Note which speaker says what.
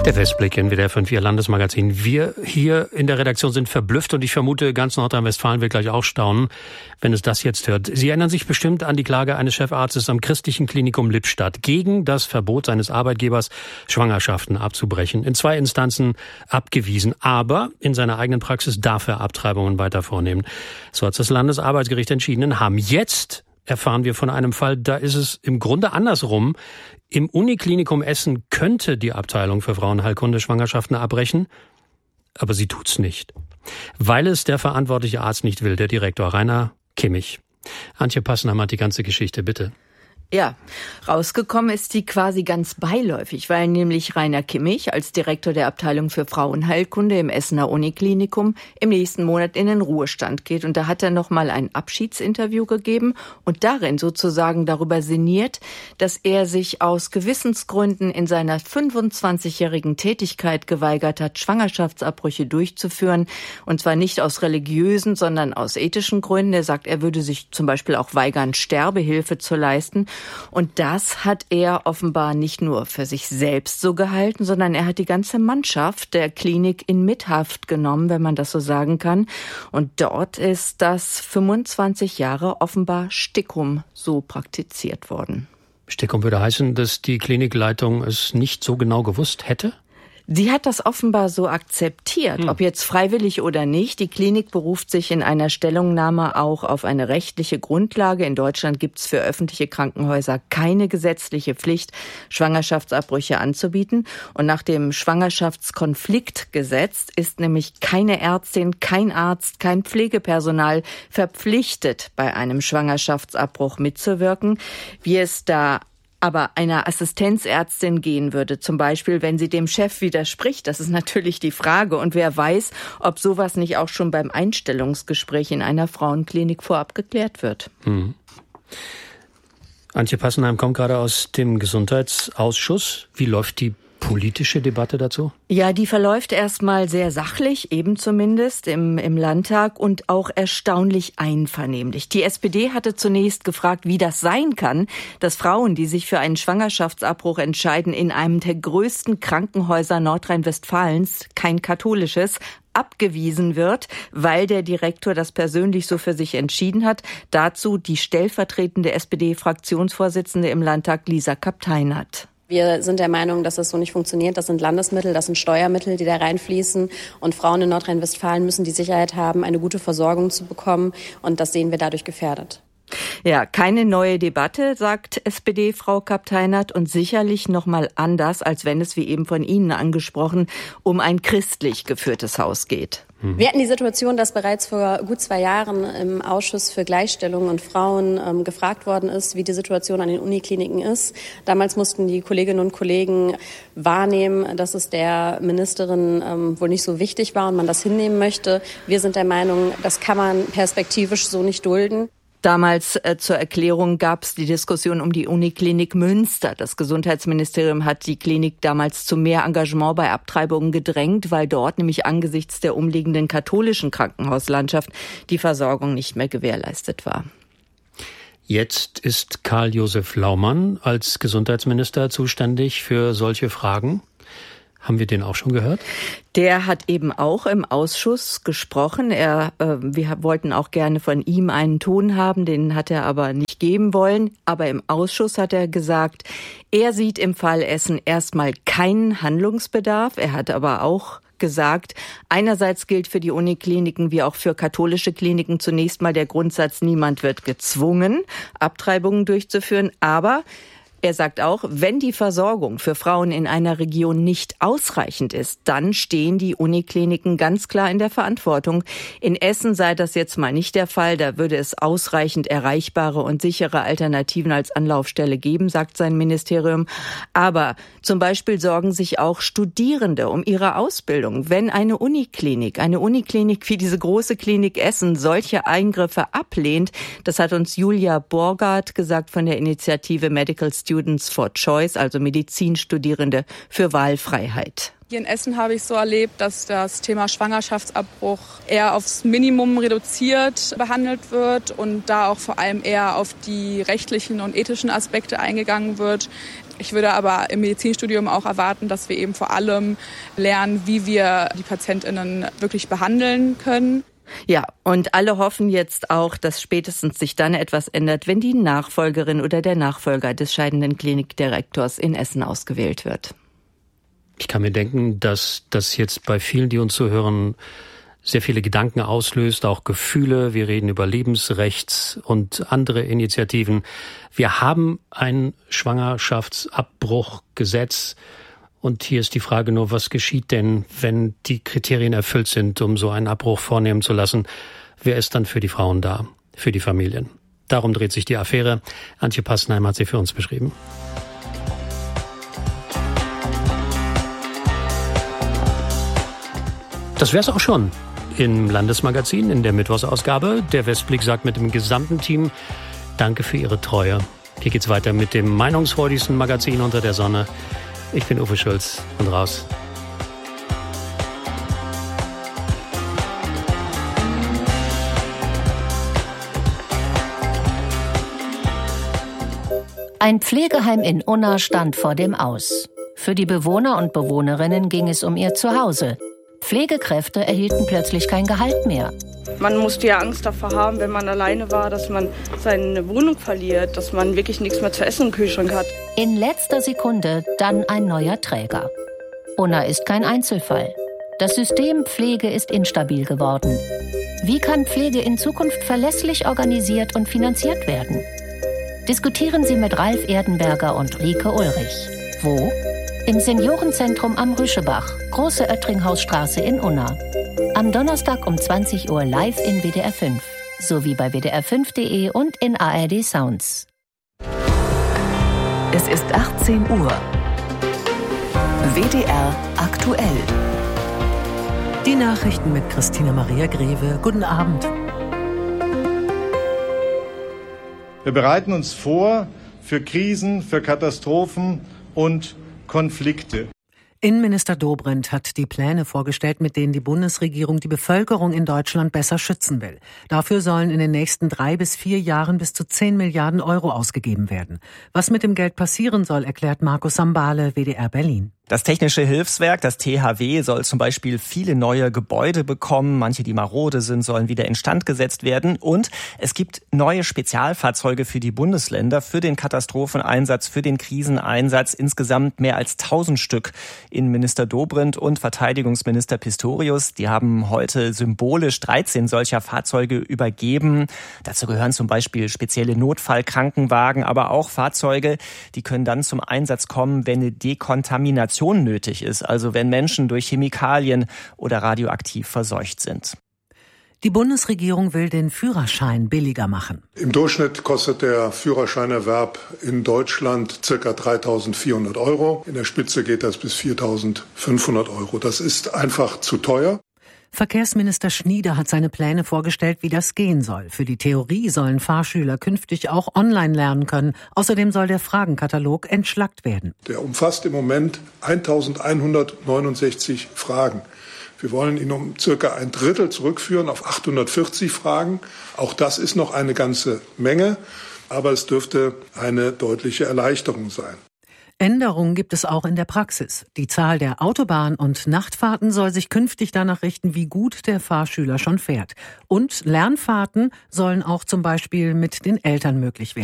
Speaker 1: Der Westblick in WDR 5, Ihr Landesmagazin. Wir hier in der Redaktion sind verblüfft und ich vermute, ganz Nordrhein-Westfalen wird gleich auch staunen, wenn es das jetzt hört. Sie erinnern sich bestimmt an die Klage eines Chefarztes am Christlichen Klinikum Lippstadt gegen das Verbot seines Arbeitgebers, Schwangerschaften abzubrechen. In 2 Instanzen abgewiesen, aber in seiner eigenen Praxis darf er Abtreibungen weiter vornehmen. So hat das Landesarbeitsgericht entschieden. Jetzt erfahren wir von einem Fall, da ist es im Grunde andersrum. Im Uniklinikum Essen könnte die Abteilung für Frauenheilkunde Schwangerschaften abbrechen, aber sie tut's nicht. Weil es der verantwortliche Arzt nicht will, der Direktor Rainer Kimmich. Antje Passenheim hat die ganze Geschichte, bitte.
Speaker 2: Ja, rausgekommen ist die quasi ganz beiläufig, weil nämlich Rainer Kimmich als Direktor der Abteilung für Frauenheilkunde im Essener Uniklinikum im nächsten Monat in den Ruhestand geht. Und da hat er nochmal ein Abschiedsinterview gegeben und darin sozusagen darüber sinniert, dass er sich aus Gewissensgründen in seiner 25-jährigen Tätigkeit geweigert hat, Schwangerschaftsabbrüche durchzuführen. Und zwar nicht aus religiösen, sondern aus ethischen Gründen. Er sagt, er würde sich zum Beispiel auch weigern, Sterbehilfe zu leisten. Und das hat er offenbar nicht nur für sich selbst so gehalten, sondern er hat die ganze Mannschaft der Klinik in Mithaft genommen, wenn man das so sagen kann. Und dort ist das 25 Jahre offenbar Stickum so praktiziert worden.
Speaker 1: Stickum würde heißen, dass die Klinikleitung es nicht so genau gewusst hätte?
Speaker 2: Sie hat das offenbar so akzeptiert, ob jetzt freiwillig oder nicht. Die Klinik beruft sich in einer Stellungnahme auch auf eine rechtliche Grundlage. In Deutschland gibt es für öffentliche Krankenhäuser keine gesetzliche Pflicht, Schwangerschaftsabbrüche anzubieten. Und nach dem Schwangerschaftskonfliktgesetz ist nämlich keine Ärztin, kein Arzt, kein Pflegepersonal verpflichtet, bei einem Schwangerschaftsabbruch mitzuwirken. Wie es da aber einer Assistenzärztin gehen würde, zum Beispiel, wenn sie dem Chef widerspricht. Das ist natürlich die Frage. Und wer weiß, ob sowas nicht auch schon beim Einstellungsgespräch in einer Frauenklinik vorab geklärt wird.
Speaker 1: Antje Passenheim kommt gerade aus dem Gesundheitsausschuss. Wie läuft die politische Debatte dazu?
Speaker 2: Ja, die verläuft erstmal sehr sachlich, eben zumindest im Landtag und auch erstaunlich einvernehmlich. Die SPD hatte zunächst gefragt, wie das sein kann, dass Frauen, die sich für einen Schwangerschaftsabbruch entscheiden, in einem der größten Krankenhäuser Nordrhein-Westfalens, kein katholisches, abgewiesen wird, weil der Direktor das persönlich so für sich entschieden hat. Dazu die stellvertretende SPD-Fraktionsvorsitzende im Landtag, Lisa Kapteinert.
Speaker 3: Wir sind der Meinung, dass das so nicht funktioniert. Das sind Landesmittel, das sind Steuermittel, die da reinfließen. Und Frauen in Nordrhein-Westfalen müssen die Sicherheit haben, eine gute Versorgung zu bekommen. Und das sehen wir dadurch gefährdet.
Speaker 2: Ja, keine neue Debatte, sagt SPD-Frau Kapteinert, und sicherlich noch mal anders, als wenn es, wie eben von Ihnen angesprochen, um ein christlich geführtes Haus geht.
Speaker 3: Wir hatten die Situation, dass bereits vor gut 2 Jahren im Ausschuss für Gleichstellung und Frauen gefragt worden ist, wie die Situation an den Unikliniken ist. Damals mussten die Kolleginnen und Kollegen wahrnehmen, dass es der Ministerin wohl nicht so wichtig war und man das hinnehmen möchte. Wir sind der Meinung, das kann man perspektivisch so nicht dulden.
Speaker 2: Damals zur Erklärung gab es die Diskussion um die Uniklinik Münster. Das Gesundheitsministerium hat die Klinik damals zu mehr Engagement bei Abtreibungen gedrängt, weil dort nämlich angesichts der umliegenden katholischen Krankenhauslandschaft die Versorgung nicht mehr gewährleistet war.
Speaker 1: Jetzt ist Karl-Josef Laumann als Gesundheitsminister zuständig für solche Fragen. Haben wir den auch schon gehört?
Speaker 2: Der hat eben auch im Ausschuss gesprochen. Wir wollten auch gerne von ihm einen Ton haben, den hat er aber nicht geben wollen. Aber im Ausschuss hat er gesagt, er sieht im Fall Essen erstmal keinen Handlungsbedarf. Er hat aber auch gesagt, einerseits gilt für die Unikliniken wie auch für katholische Kliniken zunächst mal der Grundsatz, niemand wird gezwungen, Abtreibungen durchzuführen, aber er sagt auch, wenn die Versorgung für Frauen in einer Region nicht ausreichend ist, dann stehen die Unikliniken ganz klar in der Verantwortung. In Essen sei das jetzt mal nicht der Fall. Da würde es ausreichend erreichbare und sichere Alternativen als Anlaufstelle geben, sagt sein Ministerium. Aber zum Beispiel sorgen sich auch Studierende um ihre Ausbildung. Wenn eine Uniklinik wie diese große Klinik Essen solche Eingriffe ablehnt, das hat uns Julia Borgard gesagt von der Initiative Medical Students for Choice, also Medizinstudierende für Wahlfreiheit.
Speaker 4: Hier in Essen habe ich so erlebt, dass das Thema Schwangerschaftsabbruch eher aufs Minimum reduziert behandelt wird und da auch vor allem eher auf die rechtlichen und ethischen Aspekte eingegangen wird. Ich würde aber im Medizinstudium auch erwarten, dass wir eben vor allem lernen, wie wir die PatientInnen wirklich behandeln können.
Speaker 2: Ja, und alle hoffen jetzt auch, dass spätestens sich dann etwas ändert, wenn die Nachfolgerin oder der Nachfolger des scheidenden Klinikdirektors in Essen ausgewählt wird.
Speaker 1: Ich kann mir denken, dass das jetzt bei vielen, die uns zuhören, sehr viele Gedanken auslöst, auch Gefühle. Wir reden über Lebensrechts und andere Initiativen. Wir haben ein Schwangerschaftsabbruchgesetz. Und hier ist die Frage nur, was geschieht denn, wenn die Kriterien erfüllt sind, um so einen Abbruch vornehmen zu lassen? Wer ist dann für die Frauen da, für die Familien? Darum dreht sich die Affäre. Antje Passenheim hat sie für uns beschrieben. Das wär's auch schon im Landesmagazin, in der Mittwochsausgabe. Der Westblick sagt mit dem gesamten Team Danke für Ihre Treue. Hier geht's weiter mit dem meinungsfreudigsten Magazin unter der Sonne. Ich bin Uwe Schulz und raus.
Speaker 5: Ein Pflegeheim in Unna stand vor dem Aus. Für die Bewohner und Bewohnerinnen ging es um ihr Zuhause. Pflegekräfte erhielten plötzlich kein Gehalt mehr.
Speaker 6: Man musste ja Angst davor haben, wenn man alleine war, dass man seine Wohnung verliert, dass man wirklich nichts mehr zu essen im Kühlschrank hat.
Speaker 5: In letzter Sekunde dann ein neuer Träger. Unna ist kein Einzelfall. Das System Pflege ist instabil geworden. Wie kann Pflege in Zukunft verlässlich organisiert und finanziert werden? Diskutieren Sie mit Ralf Erdenberger und Rike Ulrich. Wo? Im Seniorenzentrum am Rüschebach, Große Oettringhausstraße in Unna. Am Donnerstag um 20 Uhr live in WDR 5, sowie bei wdr5.de und in ARD Sounds.
Speaker 7: Es ist 18 Uhr. WDR aktuell.
Speaker 8: Die Nachrichten mit Christina Maria Greve. Guten Abend.
Speaker 9: Wir bereiten uns vor für Krisen, für Katastrophen und Konflikte.
Speaker 8: Innenminister Dobrindt hat die Pläne vorgestellt, mit denen die Bundesregierung die Bevölkerung in Deutschland besser schützen will. Dafür sollen in den nächsten 3 bis 4 Jahren bis zu 10 Milliarden Euro ausgegeben werden. Was mit dem Geld passieren soll, erklärt Markus Sambale, WDR Berlin.
Speaker 10: Das Technische Hilfswerk, das THW, soll zum Beispiel viele neue Gebäude bekommen. Manche, die marode sind, sollen wieder instand gesetzt werden. Und es gibt neue Spezialfahrzeuge für die Bundesländer, für den Katastropheneinsatz, für den Kriseneinsatz. Insgesamt mehr als 1000 Stück. Innenminister Dobrindt und Verteidigungsminister Pistorius, die haben heute symbolisch 13 solcher Fahrzeuge übergeben. Dazu gehören zum Beispiel spezielle Notfallkrankenwagen, aber auch Fahrzeuge, die können dann zum Einsatz kommen, wenn eine Dekontamination nötig ist, also wenn Menschen durch Chemikalien oder radioaktiv verseucht sind.
Speaker 8: Die Bundesregierung will den Führerschein billiger machen.
Speaker 11: Im Durchschnitt kostet der Führerscheinerwerb in Deutschland ca. 3.400 €. In der Spitze geht das bis 4.500 €. Das ist einfach zu teuer.
Speaker 8: Verkehrsminister Schnieder hat seine Pläne vorgestellt, wie das gehen soll. Für die Theorie sollen Fahrschüler künftig auch online lernen können. Außerdem soll der Fragenkatalog entschlackt werden.
Speaker 11: Der umfasst im Moment 1.169 Fragen. Wir wollen ihn um circa ein Drittel zurückführen auf 840 Fragen. Auch das ist noch eine ganze Menge, aber es dürfte eine deutliche Erleichterung sein.
Speaker 8: Änderungen gibt es auch in der Praxis. Die Zahl der Autobahn- und Nachtfahrten soll sich künftig danach richten, wie gut der Fahrschüler schon fährt. Und Lernfahrten sollen auch zum Beispiel mit den Eltern möglich werden.